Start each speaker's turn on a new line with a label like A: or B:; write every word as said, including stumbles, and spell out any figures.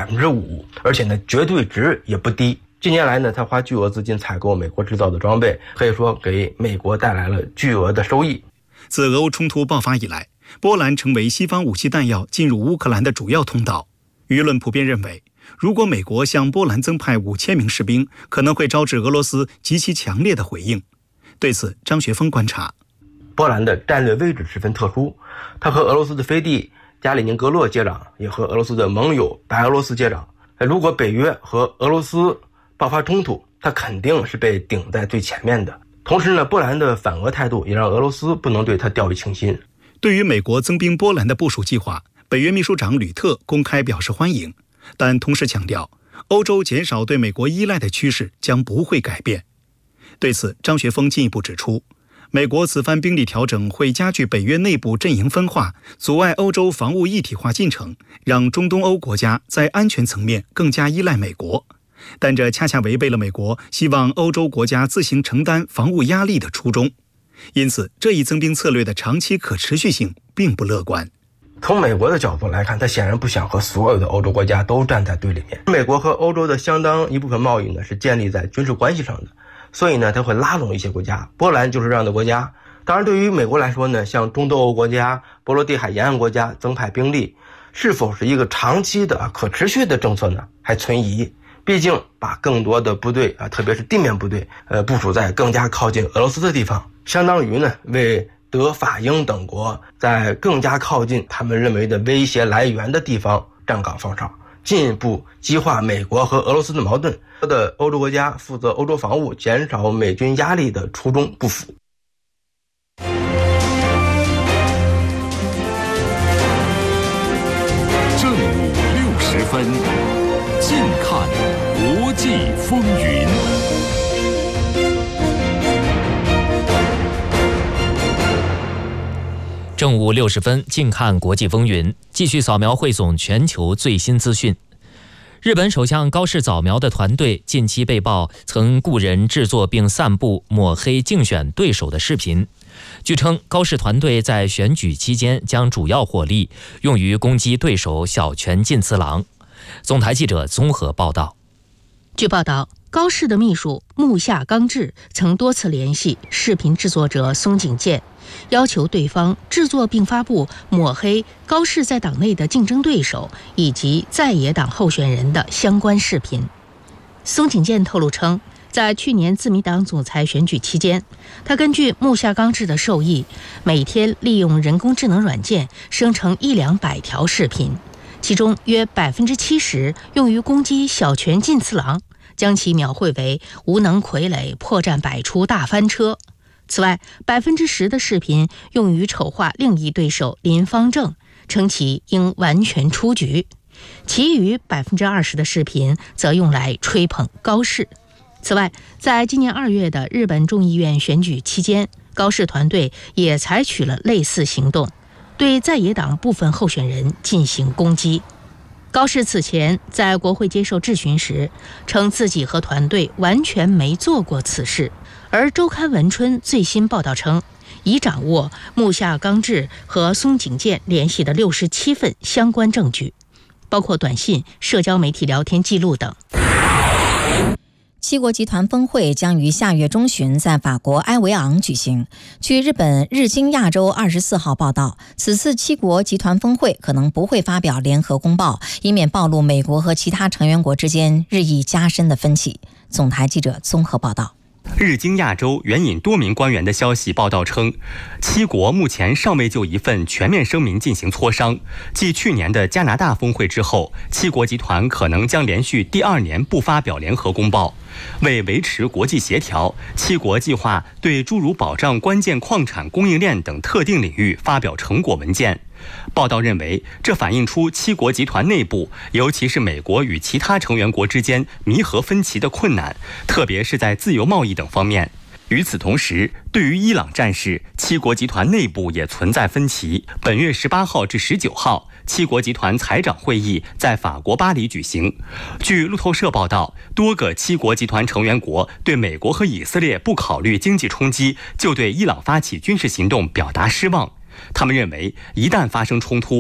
A: 百分之五，而且呢绝对值也不低。近年来呢，他花巨额资金采购美国制造的装备，可以说给美国带来了巨额的收益。
B: 自俄乌冲突爆发以来，波兰成为西方武器弹药进入乌克兰的主要通道。舆论普遍认为，如果美国向波兰增派五千名士兵，可能会招致俄罗斯极其强烈的回应。对此，张学峰观察，
A: 波兰的战略位置十分特殊，它和俄罗斯的飞地加里宁格勒接壤，也和俄罗斯的盟友白俄罗斯接壤。如果北约和俄罗斯爆发冲突，它肯定是被顶在最前面的。同时呢，波兰的反俄态度也让俄罗斯不能对它掉以轻心。
B: 对于美国增兵波兰的部署计划，北约秘书长吕特公开表示欢迎，但同时强调，欧洲减少对美国依赖的趋势将不会改变。对此，张学峰进一步指出，美国此番兵力调整会加剧北约内部阵营分化，阻碍欧洲防务一体化进程，让中东欧国家在安全层面更加依赖美国。但这恰恰违背了美国希望欧洲国家自行承担防务压力的初衷。因此，这一增兵策略的长期可持续性并不乐观。
A: 从美国的角度来看，他显然不想和所有的欧洲国家都站在对立面。美国和欧洲的相当一部分贸易呢是建立在军事关系上的，所以呢他会拉拢一些国家，波兰就是这样的国家。当然，对于美国来说呢，向中东欧国家、波罗的海沿岸国家增派兵力，是否是一个长期的可持续的政策呢，还存疑。毕竟把更多的部队啊，特别是地面部队，呃，部署在更加靠近俄罗斯的地方，相当于呢为德法英等国在更加靠近他们认为的威胁来源的地方站岗放哨，进一步激化美国和俄罗斯的矛盾，的欧洲国家负责欧洲防务，减少美军压力的初衷不符。
C: 正午六十分，近看国际风云。
D: 正午六十分，近看国际风云，继续扫描汇总全球最新资讯。日本首相高市早苗的团队近期被曝曾雇人制作并散布抹黑竞选对手的视频。据称，高市团队在选举期间将主要火力用于攻击对手小泉进次郎。总台记者综合报道。
E: 据报道，高市的秘书木下刚志曾多次联系视频制作者松井健，要求对方制作并发布抹黑高市在党内的竞争对手以及在野党候选人的相关视频。松井健透露称，在去年自民党总裁选举期间，他根据木下刚志的授意，每天利用人工智能软件生成一两百条视频，其中约百分之七十用于攻击小泉进次郎，将其描绘为无能傀儡破绽百出大翻车。此外，百分之十的视频用于丑化另一对手林芳正，称其应完全出局。其余百分之二十的视频则用来吹捧高市。此外，在今年二月的日本众议院选举期间，高市团队也采取了类似行动，对在野党部分候选人进行攻击。高市此前在国会接受质询时，称自己和团队完全没做过此事。而周刊文春最新报道称，已掌握木下刚志和松井健联系的六十七份相关证据，包括短信、社交媒体聊天记录等。
F: 七国集团峰会将于下月中旬在法国埃维昂举行。据日本日经亚洲二十四号报道，此次七国集团峰会可能不会发表联合公报，以免暴露美国和其他成员国之间日益加深的分歧。总台记者综合报道。
G: 日经亚洲援引多名官员的消息报道称，七国目前尚未就一份全面声明进行磋商。继去年的加拿大峰会之后，七国集团可能将连续第二年不发表联合公报。为维持国际协调，七国计划对诸如保障关键矿产供应链等特定领域发表成果文件。报道认为，这反映出七国集团内部，尤其是美国与其他成员国之间弥合分歧的困难，特别是在自由贸易等方面。与此同时，对于伊朗战事，七国集团内部也存在分歧。本月十八号至十九号，七国集团财长会议在法国巴黎举行。据路透社报道，多个七国集团成员国对美国和以色列不考虑经济冲击就对伊朗发起军事行动表达失望。他们认为，一旦发生冲突，